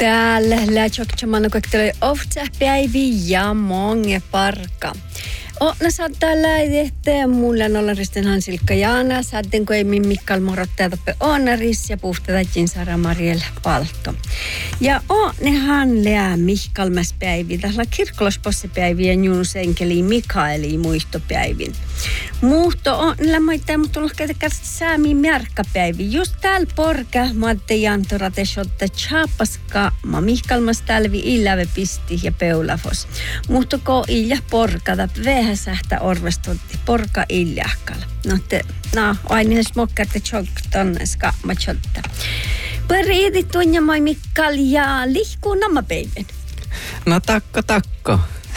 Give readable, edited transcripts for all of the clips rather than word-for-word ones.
Täällä lähtsäksä koettele ofta päivi ja monge parka. No saattaa lähteä mulla olla Risten Hansilkka Jaana, saatten kun ei Mikkal morottaa toppe Oonaris ja puhtatajin Sara Mariel Paltto. Ja nehän lää Mihkalmaspäivi, tällä kirkkolospossepäivi ja Junus Enkeli Mikaeli muistopäivin. Muhto on lämmoittaa, mutta tullut käydä saami märkkäpäivi. Just täällä porka, Matte Jantora te shotta Chapaska, ma Mihkalmas talvi illäve pisti ja peulafos. Muhto ko ilja porkata vähäsähtä orvestotti porka iljahkalla. No, aina smokkatte tjokton skamma tjotta. Pariiti tunja moi Mikkal ja lihkuu namapäivän. No takko.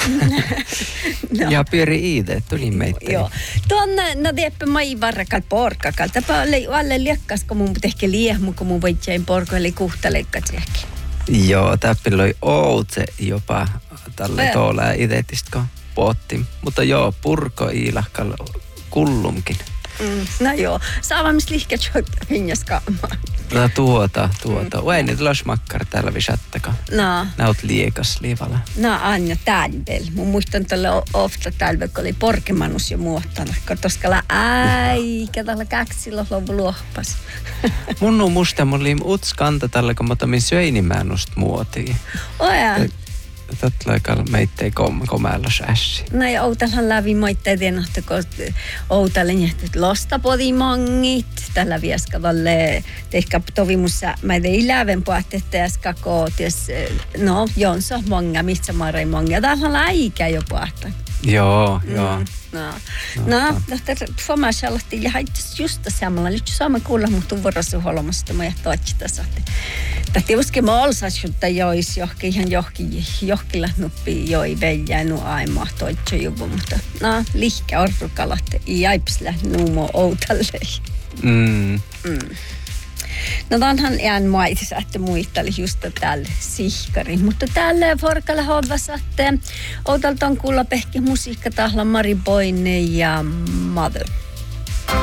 No. Ja piiri iide, tuli meitä. Joo. Tuonne, no teepä mai varrakal porkakal. Täpä alle liekkas, kun mun tehke liehmu, kun mun voit jäin porko, eli kuhtaleikka tsehki. Joo, täppillä oli outse jopa tälle tuolla idetistä, potti. Mutta joo, purko iilahkal kullumkin. No joo, saavamis lihkä tjoita hinjaskaamaan. No tuota. Ueni tulos makkar täällä visattaka. No. Näyt liekas liivalla. No Anja, talvel. Mun muistan tällä ofta talvel, kun oli porkemannus jo muottana. Koska äikä tällä kaksilla lopu luohpas. Mun musta mun oli utskanta tällä, kun mä otamin söinimäännust muotiin. Oja. Tätä laikalla meittei komäällä sässi. No ja outalhan lävi moitteet ennahti, kun outalle jähtet lostapodimangit. Tällä vieskavalle tehkä tovimussa mä ei läven puhutette äskä kootis. No, jonsa monga, mistä marai monga. Tällä on äikä jo puhuttu. Joo. No, Fomas aloitti ja haittis just samalla. Nyt sama kuulla muutun vuorossa huolomasta, mä jähtää otsita saatte. Tähti uskema olsas, että jois johki ihan johkilla nuppi joi veljäinu aimaa toitso juvu, mutta no, lihkä orrukalatte jäipsillä nuumo outalle. No onhan ihan maitissa, että muisteli just täällä sihkari. Mutta täällä Forkalla hoivassa, että outalta on kuulla pehki musiikka tahla Mari Boine ja Mother.